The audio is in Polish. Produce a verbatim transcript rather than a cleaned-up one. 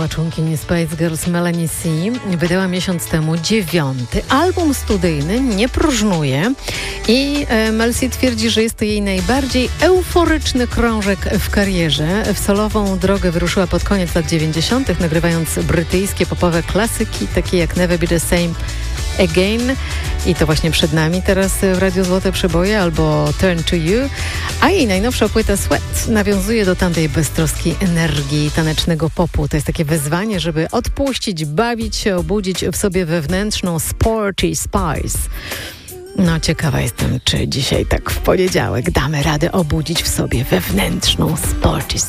była członkini Spice Girls Melanie C. Wydała miesiąc temu dziewiąty album studyjny, nie próżnuje. I e, Mel C twierdzi, że jest to jej najbardziej euforyczny krążek w karierze. W solową drogę wyruszyła pod koniec lat dziewięćdziesiątych, nagrywając brytyjskie popowe klasyki, takie jak Never Be The Same Again. I to właśnie przed nami teraz w Radiu Złote Przeboje albo Turn To You. A jej najnowsza płyta Sweat nawiązuje do tamtej beztroskiej energii tanecznego popu. To jest takie wyzwanie, żeby odpuścić, bawić się, obudzić w sobie wewnętrzną sporty spice. No ciekawa jestem, czy dzisiaj tak w poniedziałek damy radę obudzić w sobie wewnętrzną sporty spice.